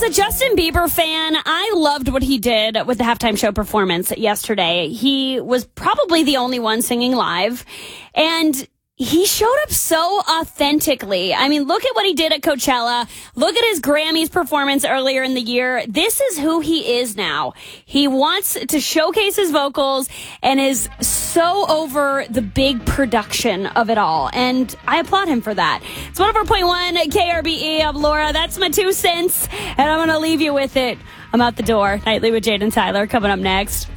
a Justin Bieber fan, I loved what he did with the halftime show performance yesterday. He was probably the only one singing live, and he showed up so authentically. I mean, look at what he did at Coachella. Look at his Grammys performance earlier in the year. This is who he is now. He wants to showcase his vocals and is so over the big production of it all. And I applaud him for that. It's 104.1 KRBE. I'm Laura. That's my 2 cents. And I'm going to leave you with it. I'm out the door. Nightly with Jade and Tyler coming up next.